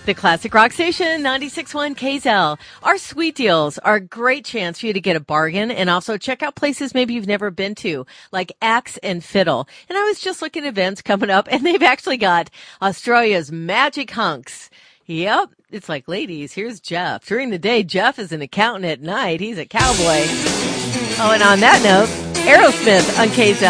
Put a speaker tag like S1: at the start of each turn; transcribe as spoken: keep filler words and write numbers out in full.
S1: The Classic Rock Station, ninety-six point one K Z L. Our sweet deals are a great chance for you to get a bargain and also check out places maybe you've never been to, like Axe and Fiddle. And I was just looking at events coming up, and they've actually got Australia's Magic Hunks. Yep, it's like, ladies, here's Jeff. During the day, Jeff is an accountant. At night, he's a cowboy. Oh, and on that note, Aerosmith on K Z L.